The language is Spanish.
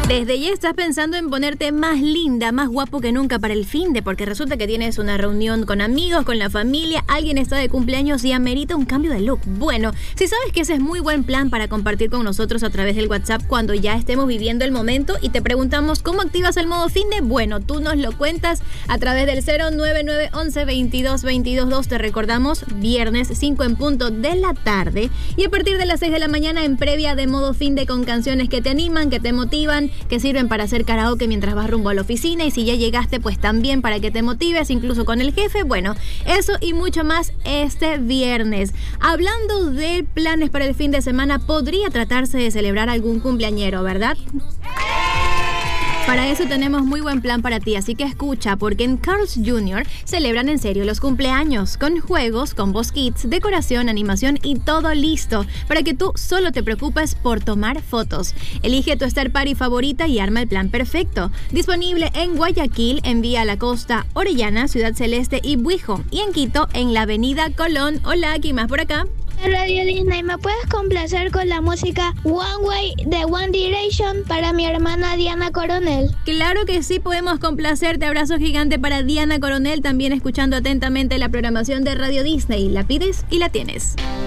Desde ya estás pensando en ponerte más linda, más guapo que nunca para el finde, porque resulta que tienes una reunión con amigos, con la familia, alguien está de cumpleaños y amerita un cambio de look. Bueno, si sabes que ese es muy buen plan para compartir con nosotros a través del WhatsApp cuando ya estemos viviendo el momento y te preguntamos cómo activas el modo finde, bueno, tú nos lo cuentas a través del 09911222222. Te recordamos, viernes 5 en punto de la tarde y a partir de las 6 de la mañana en previa de modo finde con canciones que te animan, que te motivan, que sirven para hacer karaoke mientras vas rumbo a la oficina y si ya llegaste pues también para que te motives incluso con el jefe. Bueno, eso y mucho más este viernes. Hablando de planes para el fin de semana, podría tratarse de celebrar algún cumpleañero, ¿verdad? Para eso tenemos muy buen plan para ti, así que escucha, porque en Carl's Jr. celebran en serio los cumpleaños, con juegos, combos kits, decoración, animación y todo listo, para que tú solo te preocupes por tomar fotos. Elige tu Star Party favorita y arma el plan perfecto. Disponible en Guayaquil, en Vía La Costa, Orellana, Ciudad Celeste y Buijo, y en Quito, en la Avenida Colón. Hola, ¿quién más por acá? Radio Disney, ¿me puedes complacer con la música One Way de One Direction para mi hermana Diana Coronel? Claro que sí, podemos complacerte. Abrazo gigante para Diana Coronel, también escuchando atentamente la programación de Radio Disney. La pides y la tienes.